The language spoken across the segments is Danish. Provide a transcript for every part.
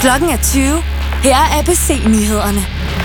Klokken er 20. Her er ABC-nyhederne.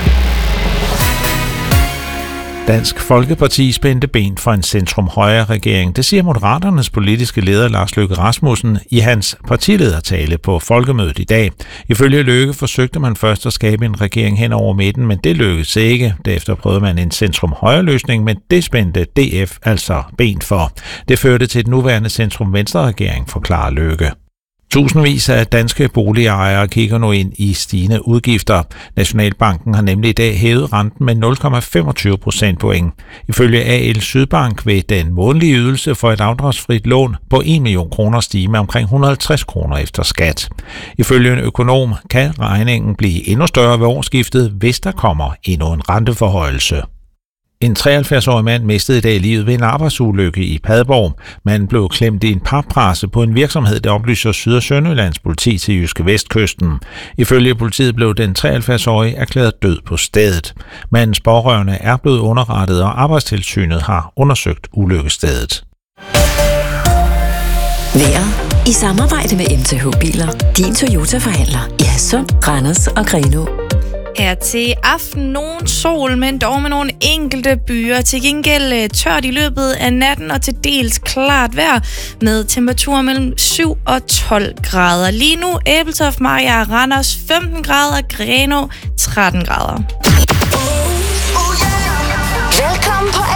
Dansk Folkeparti spændte ben for en centrum-højre-regering. Det siger Moderaternes politiske leder Lars Løkke Rasmussen i hans partiledertale på folkemødet i dag. Ifølge Løkke forsøgte man først at skabe en regering hen over midten, men det lykkedes ikke. Derefter prøvede man en centrum-højre-løsning, men det spændte DF altså ben for. Det førte til den nuværende centrum-venstre-regering, forklarer Løkke. Tusindvis af danske boligejere kigger nu ind i stigende udgifter. Nationalbanken har nemlig i dag hævet renten med 0,25 procentpoint. Ifølge AL Sydbank vil den månedlige ydelse for et afdragsfrit lån på 1 million kroner stige med omkring 150 kroner efter skat. Ifølge en økonom kan regningen blive endnu større ved årsskiftet, hvis der kommer endnu en renteforhøjelse. En 73-årig mand mistede i dag livet ved en arbejdsulykke i Padborg. Manden blev klemt i en pappresse på en virksomhed, der oplyser Syd- og Sønderjyllands politi til Jyske Vestkysten. Ifølge politiet blev den 73-årige erklæret død på stedet. Mandens pårørende er blevet underrettet, og Arbejdstilsynet har undersøgt ulykkesstedet. Vejret i samarbejde med MTH Biler. Din Toyota-forhandler i Hadsund, Randers og Grenaa. Her til aften nogen sol, men dog med nogle enkelte byer. Til gengæld tørt i løbet af natten og til dels klart vejr med temperaturer mellem 7 og 12 grader. Lige nu Ebeltoft, Mariager, Randers 15 grader, Grenaa 13 grader. Velkommen på